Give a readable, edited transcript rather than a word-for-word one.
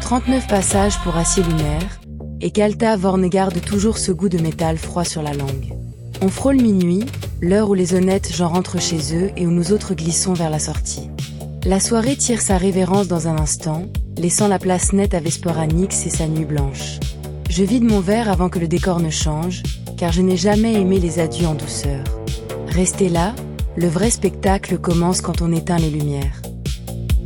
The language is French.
39 passages pour acier lunaire, et qu'Alta Vorne garde toujours ce goût de métal froid sur la langue. On frôle minuit, l'heure où les honnêtes gens rentrent chez eux et où nous autres glissons vers la sortie. La soirée tire sa révérence dans un instant, laissant la place nette à Vesporanix et sa nuit blanche. Je vide mon verre avant que le décor ne change, car je n'ai jamais aimé les adieux en douceur. Restez là, le vrai spectacle commence quand on éteint les lumières.